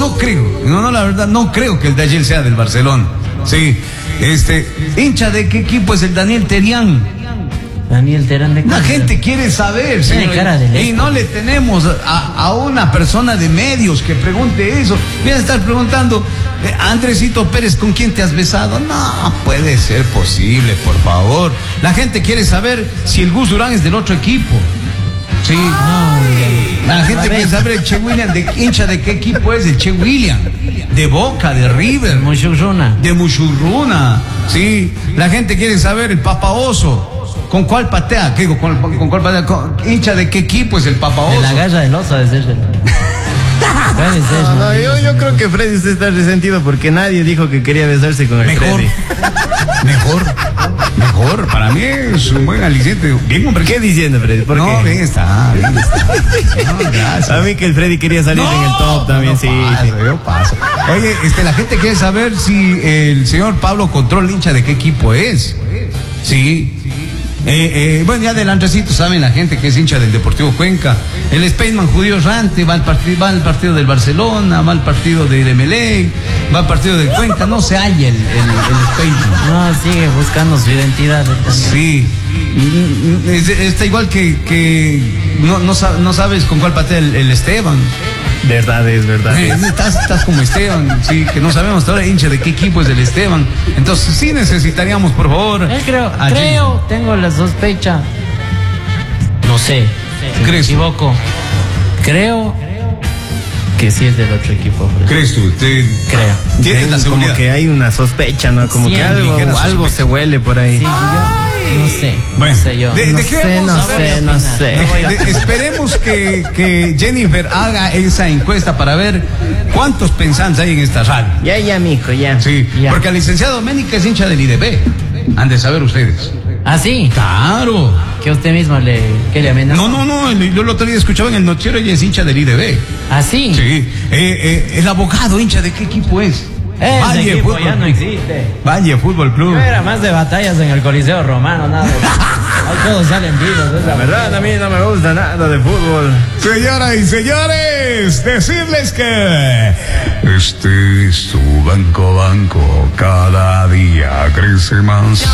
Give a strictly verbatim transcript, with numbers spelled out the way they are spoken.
no creo, no, no, la verdad, no creo que el de ayer sea del Barcelona. Sí, este, hincha de qué equipo es el Daniel Terián. Daniel Terán de La gente quiere saber, señor, cara de y no le tenemos a, a una persona de medios que pregunte eso. Viene a estar preguntando, eh, Andresito Pérez, ¿con quién te has besado? No puede ser posible, por favor. La gente quiere saber si el Gus Durán es del otro equipo. Sí, no, la gente quiere saber el Che William, de hincha de qué equipo es el Che William, de Boca, de River, Muchurruna, de Muchurruna. Sí, la gente quiere saber el Papa Oso. ¿Con cuál patea? ¿Qué, con, con cuál patea? ¿Con, hincha de qué equipo es el Papa Oso? De la garra del oso, de ser. No, no, yo, yo creo que Freddy usted está resentido porque nadie dijo que quería besarse con el mejor, Freddy. Mejor, mejor. Para mí es un buen aliciente. Bien, hombre. ¿Qué diciendo, Freddy? ¿Por no, qué? bien está, bien está. No, gracias. A mí que el Freddy quería salir no, en el top también, no sí. Paso, sí. Yo paso. Oye, este, la gente quiere saber si el señor Pablo Control, hincha de qué equipo es. Sí. Eh, eh, bueno, ya del Andresito saben la gente que es hincha del Deportivo Cuenca. El Spaceman judío errante va al, partido, va al partido del Barcelona, va al partido del Emelec, va al partido del Cuenca, no se halla el, el, el Spaceman. No, sigue buscando su identidad. Sí, está igual que, que no, no, no sabes con cuál patea el, el Esteban. Verdad es, verdad eh, es. Estás, estás como Esteban, sí, que no sabemos todavía hincha de qué equipo es el Esteban. Entonces sí necesitaríamos, por favor. Él creo, creo, tengo la sospecha. No sé, si me equivoco. Creo que sí es del otro equipo. ¿Crees tú? Te... Creo. ¿Tienes la seguridad? Como que hay una sospecha, ¿no? Como Sí, que algo, algo se huele por ahí. Sí, yo, no sé. Bueno, no sé yo. De, no, de sé, no sé, no sé, de, esperemos que, que Jennifer haga esa encuesta para ver cuántos pensantes hay en esta radio. Ya, ya, mijo, ya. Sí, ya. Porque el licenciado Ménica es hincha del I D B. Han de saber ustedes. ¿Ah, sí? Claro. Que usted mismo le, que le amenazó. No, no, no. Yo el otro día escuchaba en el noticiero y es hincha del I D B. ¿Ah, sí? Sí. Eh, eh, el abogado hincha de qué equipo es. Ese Valle equipo Fútbol ya no Club. existe. Valle Fútbol Club. Yo era más de batallas en el Coliseo Romano, nada. Ahí todos salen vivos. La verdad, a mí no me gusta nada de fútbol. Señoras y señores, decirles que este es su banco banco, cada día crece más.